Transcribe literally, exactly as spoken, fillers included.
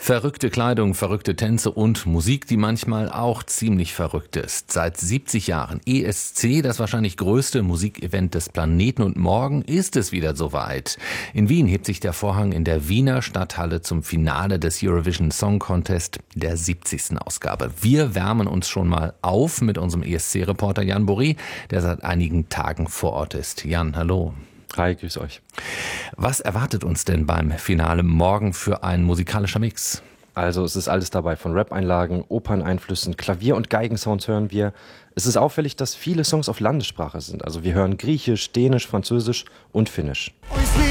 Verrückte Kleidung, verrückte Tänze und Musik, die manchmal auch ziemlich verrückt ist. Seit siebzig Jahren E S C, das wahrscheinlich größte Musikevent des Planeten, und morgen ist es wieder soweit. In Wien hebt sich der Vorhang in der Wiener Stadthalle zum Finale des Eurovision Song Contest, der siebzigsten Ausgabe. Wir wärmen uns schon mal auf mit unserem E S C-Reporter Jan Boré, der seit einigen Tagen vor Ort ist. Jan, hallo. Hi, grüß euch. Was erwartet uns denn beim Finale morgen für ein musikalischer Mix? Also es ist alles dabei, von Rap-Einlagen, Operneinflüssen, Klavier- und Geigensounds hören wir. Es ist auffällig, dass viele Songs auf Landessprache sind. Also wir hören Griechisch, Dänisch, Französisch und Finnisch.